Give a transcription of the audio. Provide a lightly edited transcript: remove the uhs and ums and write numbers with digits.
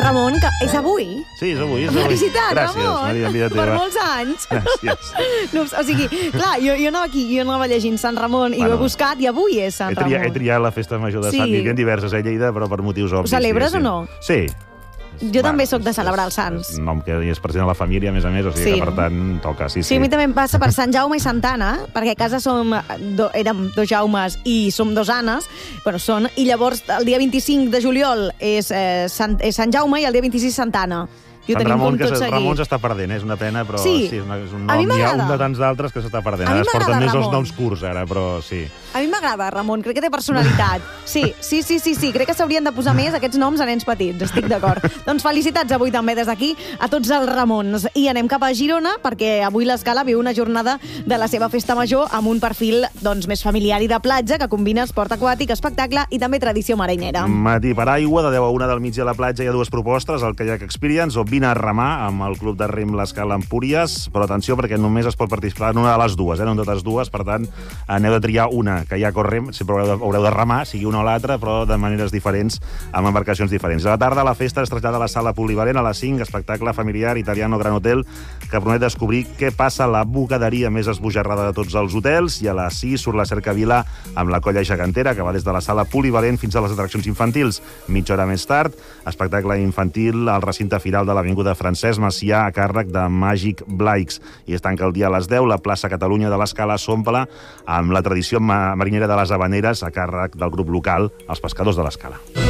Ramon, que és avui? Sí, és avui, és avui. Felicitats, Gràcies, Ramon, Maria, vida teva. per molts anys. Gràcies. No, o sigui, clar, jo anava aquí, jo anava llegint Sant Ramon i ho he buscat i avui és Sant Ramon. He triat la festa major de Sí. Sant Miquel, diverses a Lleida, però per motius obvis. Ho celebres o no? Sí. Jo també sóc de celebrar els Sants. És un nom que és present a la família, a més, o sigui Sí. que, per tant, toca, sí. Sí, a mi també em passa per Sant Jaume i Santa Anna, perquè a casa érem 2 Jaumes i som 2 Annes, i llavors el dia 25 de juliol és Sant Jaume i el dia 26 Santa Anna. Sant Ramon, que Ramon s'està perdent, és una pena, però sí, és un nom, n'hi ha un de tants d'altres que s'està perdent. Ara es porten més els noms curts, ara, però sí. A mi m'agrada, Ramon, crec que té personalitat. Sí, crec que s'haurien de posar més aquests noms a nens petits, estic d'acord. Doncs felicitats avui també des d'aquí a tots els Ramons. I anem cap a Girona, perquè avui l'Escala viu una jornada de la seva festa major amb un perfil més familiar i de platja, que combina esport aquàtic, espectacle i també tradició marinera. Matí per aigua, de 10 a 1 del migdia a la platja hi ha 2 propostes, el Kayak Experience o vine a remar amb el club de rem l'Escala Empúries, però atenció perquè només es pot participar en una de les dues, no en totes dues, per tant, aneu de triar una, Kayak o rem, sempre haureu de remar, sigui una o l'altra, però de maneres diferents, amb embarcacions diferents. A la tarda la festa es trasllada a la sala polivalent a les 5, espectacle familiar italiano Gran Hotel, que promet descobrir què passa a la bugaderia més esbojarrada de tots els hotels, i a les 6 surt la cercavila amb la colla gegantera, que va des de la sala polivalent fins a les atraccions infantils. Mitja hora més tard, espectacle infantil al recinte firal de l'Avinguda Francesc Macià a càrrec de Magic Blakes. I es tanca el dia a les 10, la plaça Catalunya de l'Escala s'omple amb la tradició marinera de les Habaneres a càrrec del grup local, els Pescadors de l'Escala.